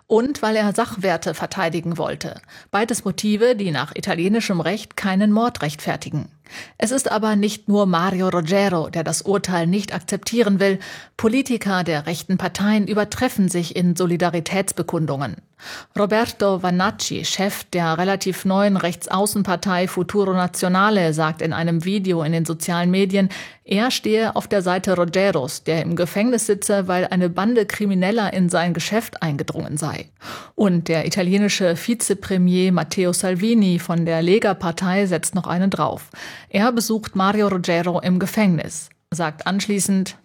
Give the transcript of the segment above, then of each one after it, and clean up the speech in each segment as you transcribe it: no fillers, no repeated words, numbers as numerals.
und weil er Sachwerte verteidigen wollte. Beides Motive, die nach italienischem Recht keinen Mord rechtfertigen. Es ist aber nicht nur Mario Rogero, der das Urteil nicht akzeptieren will. Politiker der rechten Parteien übertreffen sich in Solidaritätsbekundungen. Roberto Vannacci, Chef der relativ neuen Rechtsaußenpartei Futuro Nazionale, sagt in einem Video in den sozialen Medien, er stehe auf der Seite Rogeros, der im Gefängnis sitze, weil eine Bande Krimineller in sein Geschäft eingedrungen sei. Und der italienische Vizepremier Matteo Salvini von der Lega-Partei setzt noch einen drauf. Er besucht Mario Rogero im Gefängnis, sagt anschließend: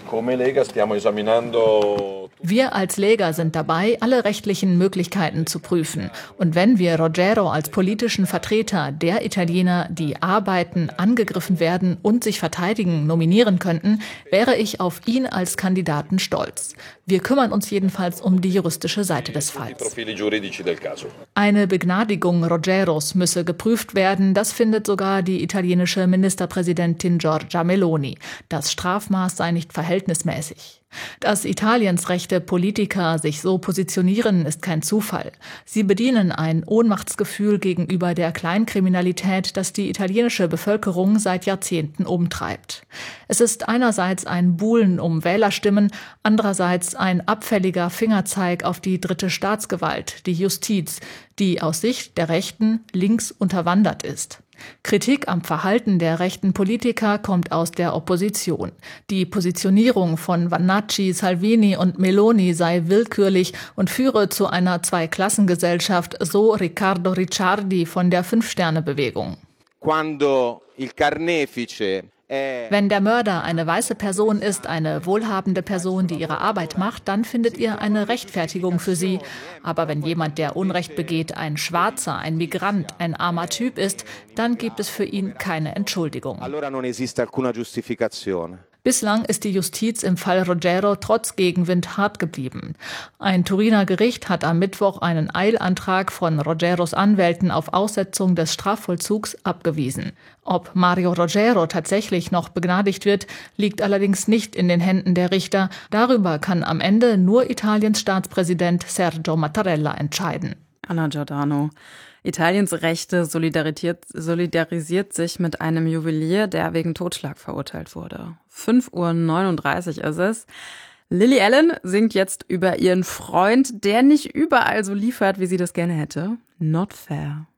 Wir als Lega sind dabei, alle rechtlichen Möglichkeiten zu prüfen. Und wenn wir Rogero als politischen Vertreter der Italiener, die arbeiten, angegriffen werden und sich verteidigen, nominieren könnten, wäre ich auf ihn als Kandidaten stolz. Wir kümmern uns jedenfalls um die juristische Seite des Falls. Eine Begnadigung Rogeros müsse geprüft werden, das findet sogar die italienische Ministerpräsidentin Giorgia Meloni. Das Strafmaß sei nicht verhältnismäßig. Dass Italiens rechte Politiker sich so positionieren, ist kein Zufall. Sie bedienen ein Ohnmachtsgefühl gegenüber der Kleinkriminalität, das die italienische Bevölkerung seit Jahrzehnten umtreibt. Es ist einerseits ein Buhlen um Wählerstimmen, andererseits ein abfälliger Fingerzeig auf die dritte Staatsgewalt, die Justiz, die aus Sicht der Rechten links unterwandert ist. Kritik am Verhalten der rechten Politiker kommt aus der Opposition. Die Positionierung von Vannacci, Salvini und Meloni sei willkürlich und führe zu einer Zweiklassengesellschaft, so Riccardo Ricciardi von der Fünf-Sterne-Bewegung. Wenn der Mörder eine weiße Person ist, eine wohlhabende Person, die ihre Arbeit macht, dann findet ihr eine Rechtfertigung für sie. Aber wenn jemand, der Unrecht begeht, ein Schwarzer, ein Migrant, ein armer Typ ist, dann gibt es für ihn keine Entschuldigung. Bislang ist die Justiz im Fall Rogero trotz Gegenwind hart geblieben. Ein Turiner Gericht hat am Mittwoch einen Eilantrag von Rogeros Anwälten auf Aussetzung des Strafvollzugs abgewiesen. Ob Mario Rogero tatsächlich noch begnadigt wird, liegt allerdings nicht in den Händen der Richter. Darüber kann am Ende nur Italiens Staatspräsident Sergio Mattarella entscheiden. Anna Giordano. Italiens Rechte solidarisiert sich mit einem Juwelier, der wegen Totschlag verurteilt wurde. 5:39 Uhr ist es. Lily Allen singt jetzt über ihren Freund, der nicht überall so liefert, wie sie das gerne hätte. Not fair.